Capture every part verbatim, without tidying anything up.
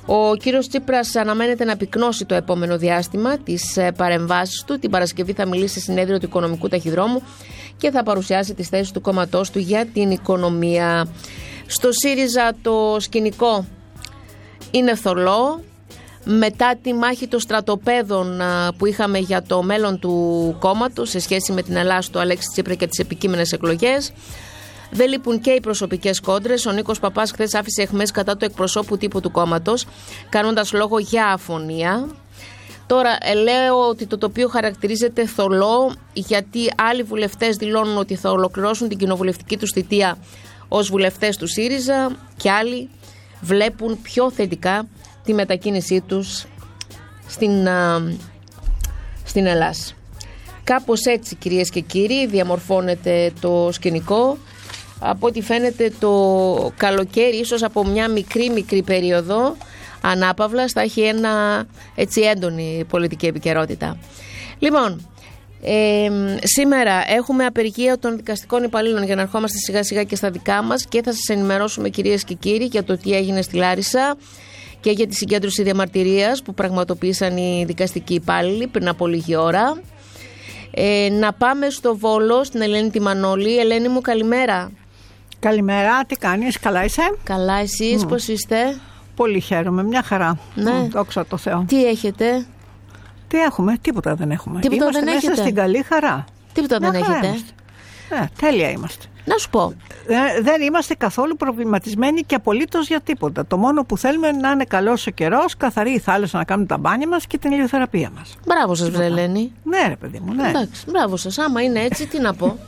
Ο κύριος Τσίπρας αναμένεται να πυκνώσει το επόμενο διάστημα τις παρεμβάσεις του. Την Παρασκευή θα μιλήσει σε συνέδριο του Οικονομικού Ταχυδρόμου και θα παρουσιάσει τις θέσεις του κόμματός του για την οικονομία. Στο ΣΥΡΙΖΑ το σκηνικό είναι θολό. Μετά τη μάχη των στρατοπέδων που είχαμε για το μέλλον του κόμματος σε σχέση με την Ελλάς του Αλέξη Τσίπρα και τις επικείμενες εκλογές, δεν λείπουν και οι προσωπικές κόντρες. Ο Νίκος Παπάς χθες άφησε αιχμές κατά του εκπροσώπου τύπου του κόμματος, κάνοντας λόγο για αφωνία. Τώρα λέω ότι το τοπίο χαρακτηρίζεται θολό, γιατί άλλοι βουλευτές δηλώνουν ότι θα ολοκληρώσουν την κοινοβουλευτική τους θητεία ως βουλευτές του ΣΥΡΙΖΑ και άλλοι βλέπουν πιο θετικά τη μετακίνησή τους στην, α, στην Ελλάς. Κάπως έτσι, κυρίες και κύριοι, διαμορφώνεται το σκηνικό. Από ό,τι φαίνεται το καλοκαίρι, ίσως από μια μικρή μικρή περίοδο ανάπαυλας, θα έχει ένα έτσι έντονη πολιτική επικαιρότητα. Λοιπόν, ε, σήμερα έχουμε απεργία των δικαστικών υπαλλήλων για να ερχόμαστε σιγά σιγά και στα δικά μας και θα σας ενημερώσουμε, κυρίες και κύριοι, για το τι έγινε στη Λάρισα και για τη συγκέντρωση διαμαρτυρίας που πραγματοποίησαν οι δικαστικοί υπάλληλοι πριν από λίγη ώρα. Ε, να πάμε στο Βόλο, στην Ελένη τη Μανώλη. Ελένη μου, καλημέρα. Καλημέρα, τι κάνεις, καλά είσαι? Καλά, εσείς mm. πώς είστε? Πολύ χαίρομαι, μια χαρά. Ναι. Mm, δόξα τω Θεώ. Τι έχετε? Τι έχουμε, τίποτα δεν έχουμε. Τίποτα είμαστε δεν μέσα έχετε. Στην καλή χαρά. Τίποτα μια δεν χαρά έχετε. Είμαστε. Ναι, τέλεια είμαστε. Να σου πω. Δεν, δεν είμαστε καθόλου προβληματισμένοι και απολύτως για τίποτα. Το μόνο που θέλουμε είναι να είναι καλός ο καιρός, καθαρή η θάλασσα να κάνουμε τα μπάνια μας και την ηλιοθεραπεία μας. Μπράβο σας, βρε Ελένη. Ναι, ρε παιδί μου, ναι. Εντάξει, μπράβο σας. Άμα είναι έτσι, τι να πω.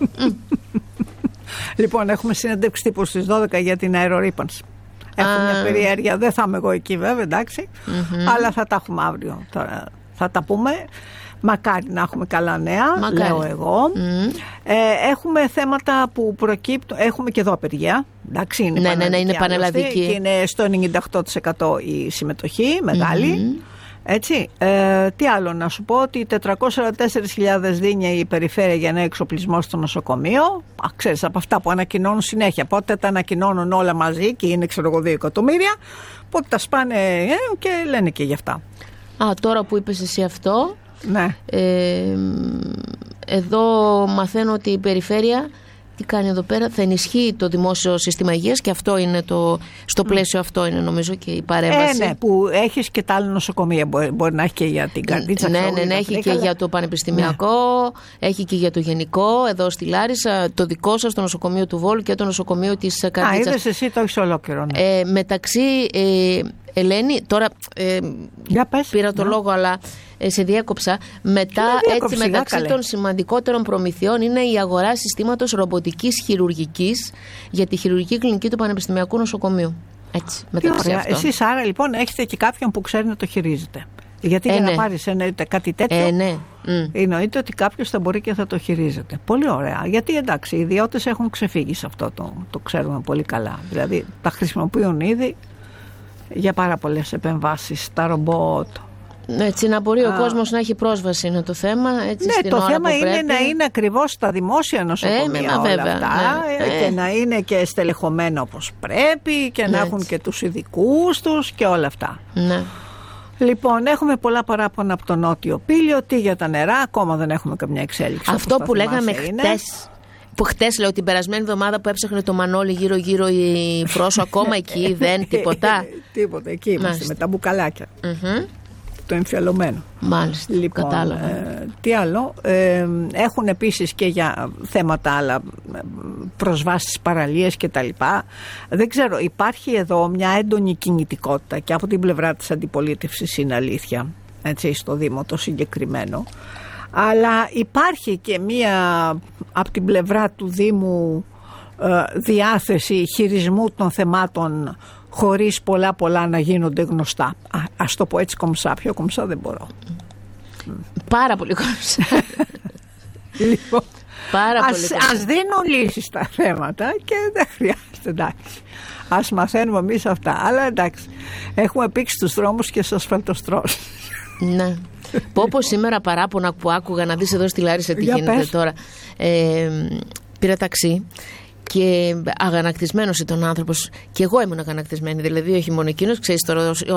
Λοιπόν, έχουμε συνέντευξη τύπου στις δώδεκα για την αερορύπανση. Έχω ah. μια περιέργεια, δεν θα είμαι εγώ εκεί βέβαια, εντάξει, mm-hmm. αλλά θα τα έχουμε αύριο. Τώρα θα τα πούμε. Μακάρι να έχουμε καλά νέα, Μακάρι. λέω εγώ. Mm. Ε, έχουμε θέματα που προκύπτουν, έχουμε και εδώ απεργία. Εντάξει, είναι ναι, ναι, ναι, είναι πανελλαδική. Και είναι στο ενενήντα οκτώ τοις εκατό η συμμετοχή, μεγάλη. Mm-hmm. Έτσι, ε, τι άλλο να σου πω, ότι τετρακόσιες σαράντα τέσσερις χιλιάδες δίνει η περιφέρεια για νέο εξοπλισμό στο νοσοκομείο. Α, ξέρεις, από αυτά που ανακοινώνουν συνέχεια. Πότε τα ανακοινώνουν όλα μαζί και είναι, ξέρω εγώ, δύο εκατομμύρια. Πότε τα σπάνε ε, και λένε και γι' αυτά. Α, τώρα που είπες εσύ αυτό, ναι. ε, εδώ μαθαίνω ότι η περιφέρεια τι κάνει εδώ πέρα, θα ενισχύει το δημόσιο σύστημα υγείας και αυτό είναι το, στο πλαίσιο αυτό είναι νομίζω και η παρέμβαση. Ε, ναι, που έχεις και τα άλλα νοσοκομεία, μπορεί, μπορεί να έχει και για την καρδίτσα. Ναι, ναι, ναι, έχει και για το πανεπιστημιακό, ναι. έχει και για το γενικό, εδώ στη Λάρισα, το δικό σας, το νοσοκομείο του Βόλου και το νοσοκομείο της Καρδίτσας. Α, είδες εσύ το έχεις ολόκληρο. Ναι. Ε, μεταξύ, ε, Ελένη, τώρα ε, πες, πήρα το ναι. λόγο, αλλά ε, σε διέκοψα. Μετά, έτσι, μεταξύ καλέ. των σημαντικότερων προμηθειών είναι η αγορά συστήματος ρομποτικής χειρουργικής για τη χειρουργική κλινική του Πανεπιστημιακού Νοσοκομείου. Έτσι, μεταξύ αυτών. Εσείς άρα λοιπόν έχετε και κάποιον που ξέρει να το χειρίζεται. Γιατί ε, για ναι. να πάρεις εννοείται κάτι τέτοιο, ε, ναι. mm. εννοείται ότι κάποιος θα μπορεί και θα το χειρίζεται. Πολύ ωραία. Γιατί εντάξει, οι ιδιώτες έχουν ξεφύγει σε αυτό, το, το ξέρουμε πολύ καλά. Δηλαδή τα χρησιμοποιούν ήδη για πάρα πολλές επεμβάσεις, τα ρομπότ. Έτσι, να μπορεί ο κόσμος να έχει πρόσβαση είναι το θέμα. Έτσι, ναι, στην το ώρα θέμα που είναι πρέπει. να είναι ακριβώς στα δημόσια νοσοκομεία ε, όλα βέβαια, αυτά ναι, και ε. να είναι και στελεχωμένα όπως πρέπει και ναι, να έτσι. έχουν και τους ειδικούς τους και όλα αυτά. Ναι. Λοιπόν, έχουμε πολλά παράπονα από τον Νότιο Πήλιο, τι για τα νερά, ακόμα δεν έχουμε καμιά εξέλιξη. Αυτό που λέγαμε χτες. Που χτες λέω την περασμένη εβδομάδα που έψαχνε το Μανώλη γύρω-γύρω η Φρόσο, ακόμα εκεί δεν τίποτα. Τίποτα, εκεί είμαστε. Μάλιστα. Με τα μπουκαλάκια. Mm-hmm. Το εμφιαλωμένο. Μάλιστα, λοιπόν, κατάλαβα. Ε, τι άλλο, ε, έχουν επίσης και για θέματα άλλα, προσβάσεις παραλίες και τα λοιπά. Δεν ξέρω, υπάρχει εδώ μια έντονη κινητικότητα και από την πλευρά της αντιπολίτευσης είναι αλήθεια, έτσι, στο Δήμο το συγκεκριμένο. Αλλά υπάρχει και μία από την πλευρά του Δήμου ε, διάθεση χειρισμού των θεμάτων χωρίς πολλά πολλά να γίνονται γνωστά. Α, ας το πω έτσι κομψά, πιο κομψά δεν μπορώ. Πάρα πολύ κομψά. Λοιπόν, Πάρα ας, πολύ κομψά. Ας δίνουν λύσεις στα θέματα και δεν χρειάζεται, εντάξει. Ας μαθαίνουμε εμείς αυτά. Αλλά εντάξει, έχουμε πήξει τους δρόμους και στους ασφαλτοστρώσεις. Ναι. Πω πω σήμερα παράπονα που άκουγα, να δεις εδώ στη Λάρισα τι Για γίνεται πες. τώρα. Ε, πήρα ταξί και αγανακτισμένος ήταν ο άνθρωπος. Και εγώ ήμουν αγανακτισμένη. Δηλαδή, όχι μόνο εκείνος, ξέρεις τώρα,